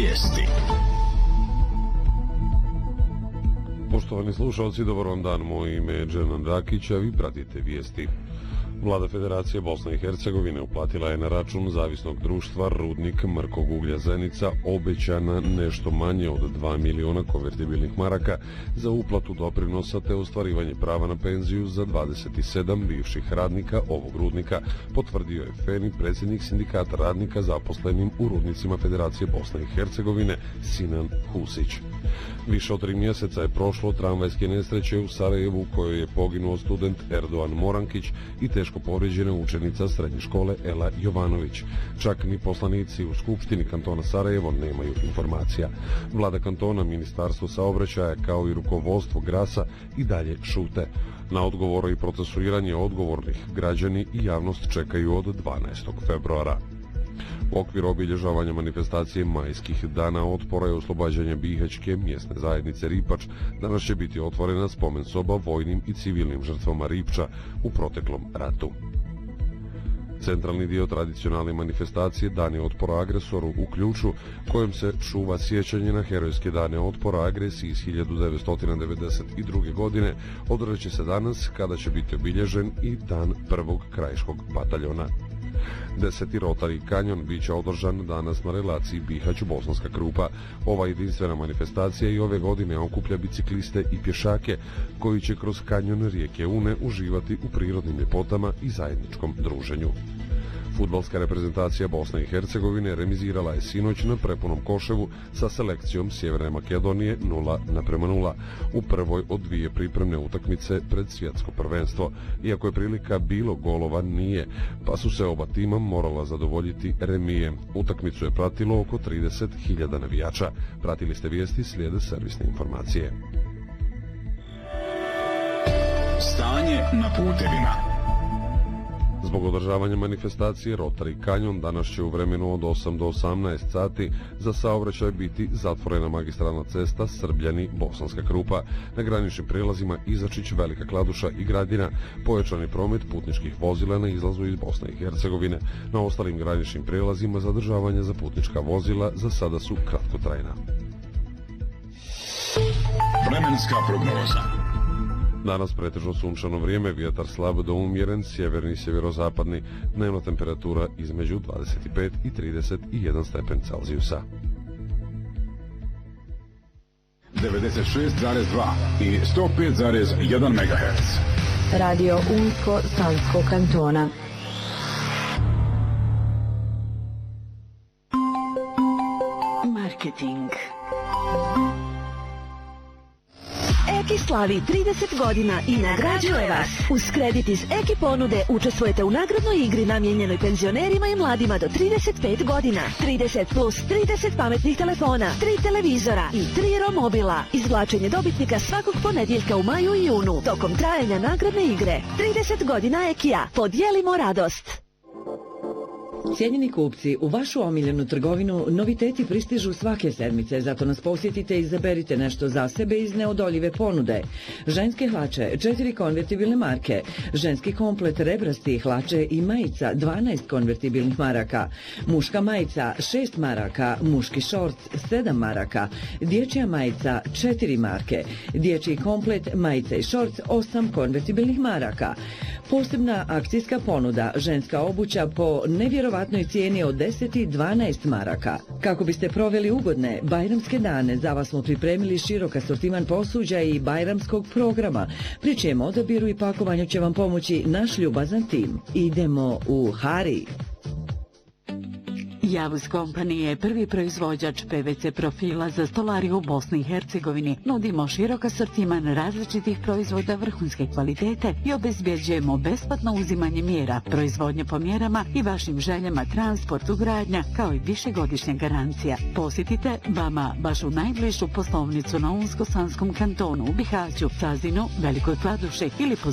Vijesti. Poštovani slušalci, dobar vam dan, moje ime je Dženan Rakić, a vi pratite vijesti. Vlada Federacije Bosne i Hercegovine uplatila je na račun zavisnog društva Rudnik mrkog uglja Zenica obećana nešto manje od 2 miliona konvertibilnih maraka za uplatu doprinosa te ostvarivanje prava na penziju za 27 bivših radnika ovog rudnika, potvrdio je Feni, predsjednik sindikata radnika zaposlenim u rudnicima Federacije Bosne i Hercegovine Sinan Husić. Više od 3 mjeseca je prošlo od tramvajske nesreće u Sarajevu kojoj je poginuo student Erdoan Morankić i teško povrijeđena učenica srednje škole Ela Jovanović. Čak ni poslanici u Skupštini kantona Sarajevo nemaju informacija. Vlada kantona, Ministarstvo saobraćaja kao i rukovodstvo Grasa i dalje šute. Na odgovor i procesuiranje odgovornih građani i javnost čekaju od 12. februara. U okviru obilježavanja manifestacije majskih dana otpora i oslobađanja bihaćke mjesne zajednice Ripač danas će biti otvorena spomen soba vojnim i civilnim žrtvama Ripča u proteklom ratu. Centralni dio tradicionalne manifestacije Dani otpora agresoru u Ključu, kojem se čuva sjećanje na herojske dane otpora agresiji iz 1992. godine, održat će se danas kada će biti obilježen i dan prvog krajiškog bataljona. 10. Rotary kanjon biće održan danas na relaciji Bihać-Bosanska Krupa. Ova jedinstvena manifestacija i ove godine okuplja bicikliste i pješake koji će kroz kanjon rijeke Une uživati u prirodnim ljepotama i zajedničkom druženju. Fudbalska reprezentacija Bosne i Hercegovine remizirala je sinoć na prepunom Koševu sa selekcijom Sjeverne Makedonije 0:0 u prvoj od dvije pripremne utakmice pred svjetsko prvenstvo. Iako je prilika bilo golova, nije, pa su se oba tima morala zadovoljiti remijem. Utakmicu je pratilo oko 30.000 navijača. Pratili ste vijesti, slijede servisne informacije. Stanje na putevima. Zbog održavanja manifestacije Rotary kanjon danas će u vremenu od 8 do 18 sati za saobraćaj biti zatvorena magistralna cesta Srbljani-Bosanska Krupa. Na graničnim prijelazima Izačić, Velika Kladuša i Gradina pojačani promet putničkih vozila na izlazu iz Bosne i Hercegovine. Na ostalim graničnim prijelazima zadržavanja za putnička vozila za sada su kratkotrajna. Vremenska prognoza. Danas pretežno sunčano vrijeme, vjetar slab do umjeren, sjeverni i sjeverozapadni, dnevna temperatura između 25 i 31 stepen Celzijusa. 96,2 i 105,1 MHz. Radio Unsko Sanskog kantona. Marketing. Eki slavi 30 godina i nagrađuje vas. Uz kredit iz Eki ponude učestvujete u nagradnoj igri namijenjenoj penzionerima i mladima do 35 godina. 30 plus 30 pametnih telefona, 3 televizora i 3 romobila. Izvlačenje dobitnika svakog ponedjeljka u maju i junu tokom trajanja nagradne igre. 30 godina Ekija. Podijelimo radost. Cijenjeni kupci, u vašu omiljenu trgovinu noviteti pristižu svake sedmice, zato nas posjetite i izaberite nešto za sebe iz neodoljive ponude. Ženske hlače, 4 konvertibilne marke, ženski komplet rebrasti hlače i majica 12 konvertibilnih maraka, muška majica 6 maraka, muški šorc 7 maraka, dječja majica 4 marke, dječji komplet majica i šorc 8 konvertibilnih maraka. Posebna akcijska ponuda, ženska obuća po nevjerovatnoj cijeni od 10 i 12 maraka. Kako biste proveli ugodne bajramske dane, za vas smo pripremili širok asortiman posuđa i bajramskog programa, pri čem odabiru i pakovanju će vam pomoći naš ljubazan tim. Idemo u Hari. Javuz Company je prvi proizvođač PVC profila za stolariju u Bosni i Hercegovini. Nudimo širok asortiman različitih proizvoda vrhunske kvalitete i obezbjeđujemo besplatno uzimanje mjera, proizvodnje po mjerama i vašim željama, transport, ugradnja, kao i višegodišnja garancija. Posjetite vama vašu najbližu poslovnicu na Unsko-Sanskom kantonu u Bihaću, Cazinu, Velikoj Kladuši ili